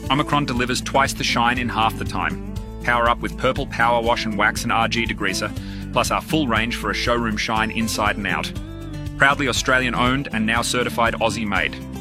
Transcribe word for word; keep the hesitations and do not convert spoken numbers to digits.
Omicron delivers twice the shine in half the time. Power up with Purple Power Wash and Wax and R G Degreaser, plus our full range for a showroom shine inside and out. Proudly Australian owned and now certified Aussie made.